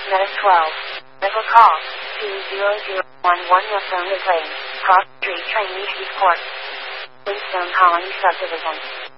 Meta 12. Level call. 20011. Your phone is ringing. Cross Street Train East Court. Flintstone Colony Subdivision.